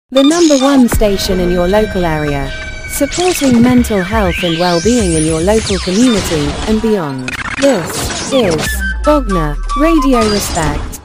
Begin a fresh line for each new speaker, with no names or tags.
The #1 station in your local area, supporting mental health and well-being in your local community and beyond. This is Bogner Radio Respect.